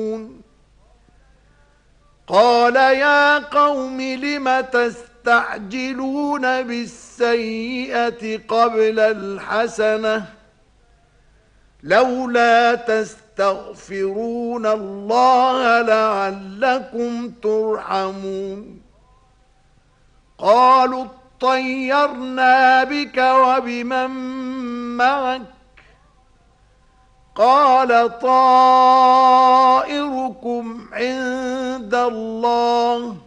قال يا قوم لم تستعجلون بالسيئة قبل الحسنة لولا تستغفرون الله لعلكم ترحمون قالوا اطيرنا بك وبمن معك قال طائركم عند الله